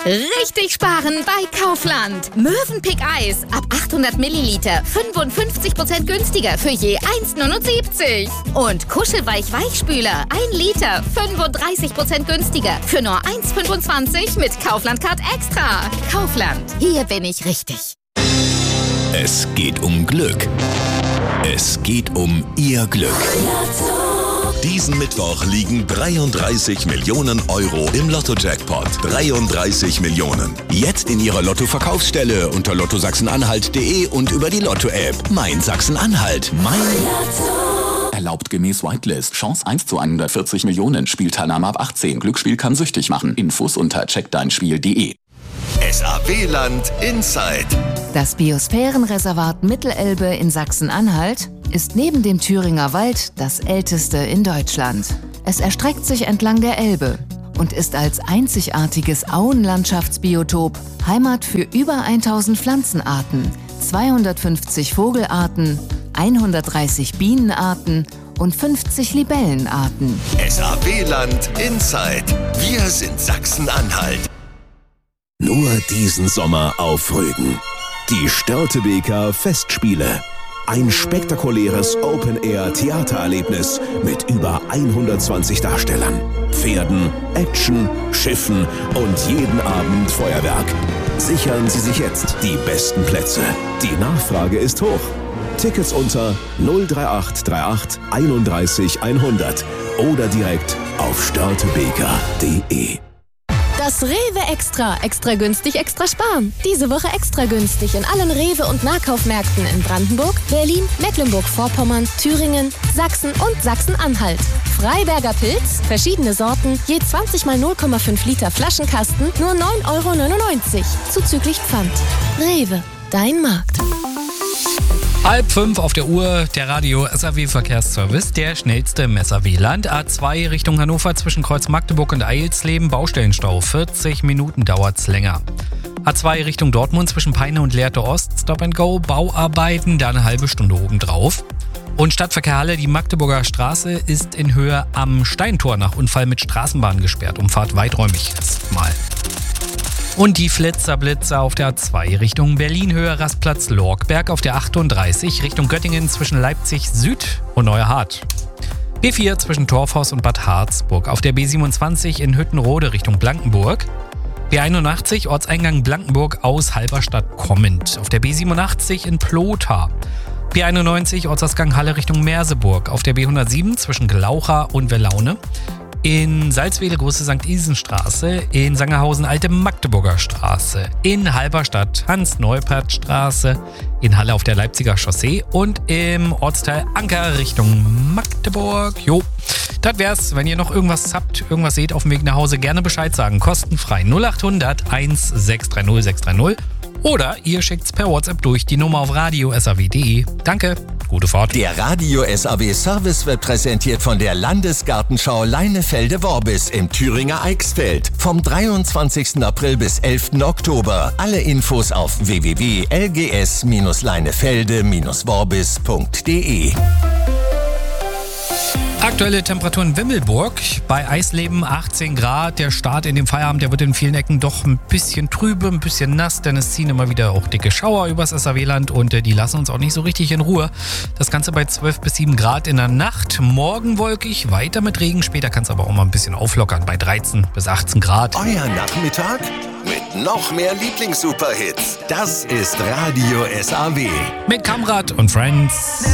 Richtig sparen bei Kaufland. Mövenpick Eis ab 800 Milliliter 55% günstiger für je 1,79. Und Kuschelweich Weichspüler 1 Liter 35% günstiger für nur 1,25 mit Kaufland Card Extra. Kaufland, hier bin ich richtig. Es geht um Glück. Es geht um Ihr Glück. Diesen Mittwoch liegen 33 Millionen Euro im Lotto-Jackpot. 33 Millionen. Jetzt in Ihrer Lotto-Verkaufsstelle unter lottosachsen-anhalt.de und über die Lotto-App. Mein Sachsen-Anhalt. Mein Lotto. Erlaubt gemäß Whitelist. Chance 1 zu 140 Millionen. Spielteilnahme ab 18. Glücksspiel kann süchtig machen. Infos unter checkdeinspiel.de. SAW-Land Inside. Das Biosphärenreservat Mittelelbe in Sachsen-Anhalt ist neben dem Thüringer Wald das älteste in Deutschland. Es erstreckt sich entlang der Elbe und ist als einzigartiges Auenlandschaftsbiotop Heimat für über 1000 Pflanzenarten, 250 Vogelarten, 130 Bienenarten und 50 Libellenarten. SAW-Land Inside. Wir sind Sachsen-Anhalt. Nur diesen Sommer auf Rügen. Die Störtebeker Festspiele. Ein spektakuläres Open-Air-Theatererlebnis mit über 120 Darstellern, Pferden, Action, Schiffen und jeden Abend Feuerwerk. Sichern Sie sich jetzt die besten Plätze. Die Nachfrage ist hoch. Tickets unter 03838 31 100 oder direkt auf störtebeker.de. Das Rewe Extra. Extra günstig, extra sparen. Diese Woche extra günstig in allen Rewe- und Nahkaufmärkten in Brandenburg, Berlin, Mecklenburg-Vorpommern, Thüringen, Sachsen und Sachsen-Anhalt. Freiberger Pilz, verschiedene Sorten, je 20 mal 0,5 Liter Flaschenkasten, nur 9,99 € zuzüglich Pfand. Rewe, dein Markt. 4:30 auf der Uhr, der Radio SAW Verkehrsservice, der schnellste im SAW-Land. A2 Richtung Hannover zwischen Kreuz Magdeburg und Eilsleben, Baustellenstau, 40 Minuten dauert's länger. A2 Richtung Dortmund zwischen Peine und Lehrte Ost, Stop and Go, Bauarbeiten, da eine halbe Stunde obendrauf. Und Stadtverkehr Halle, die Magdeburger Straße ist in Höhe am Steintor nach Unfall mit Straßenbahn gesperrt. Umfahrt weiträumig erstmal. Und die Flitzer-Blitzer auf der A2 Richtung Berlin-Höhe Rastplatz Lorkberg, auf der 38 Richtung Göttingen zwischen Leipzig Süd und Neuerhardt. B4 zwischen Torfhaus und Bad Harzburg, auf der B27 in Hüttenrode Richtung Blankenburg. B81 Ortseingang Blankenburg aus Halberstadt kommend, auf der B87 in Plotha. B91 Ortsausgang Halle Richtung Merseburg, auf der B107 zwischen Glaucha und Wellaune. In Salzwedel Große St. Isenstraße, in Sangerhausen Alte Magdeburger Straße, in Halberstadt Hans-Neupert-Straße, in Halle auf der Leipziger Chaussee und im Ortsteil Anker Richtung Magdeburg. Jo, das wär's. Wenn ihr noch irgendwas habt, irgendwas seht auf dem Weg nach Hause, gerne Bescheid sagen. Kostenfrei 0800 1630 630 oder ihr schickt's per WhatsApp durch, die Nummer auf radio.saw.de. Danke. Gute Fahrt. Der Radio SAW Service wird präsentiert von der Landesgartenschau Leinefelde-Worbis im Thüringer Eichsfeld. Vom 23. April bis 11. Oktober. Alle Infos auf www.lgs-leinefelde-worbis.de. Aktuelle Temperatur in Wimmelburg, bei Eisleben 18 Grad. Der Start in den Feierabend, der wird in vielen Ecken doch ein bisschen trübe, ein bisschen nass, denn es ziehen immer wieder auch dicke Schauer übers SAW-Land und die lassen uns auch nicht so richtig in Ruhe. Das Ganze bei 12 bis 7 Grad in der Nacht. Morgen wolkig, weiter mit Regen, später kann es aber auch mal ein bisschen auflockern bei 13 bis 18 Grad. Euer Nachmittag mit noch mehr Lieblings-Superhits. Das ist Radio SAW. Mit Kamrat und Friends.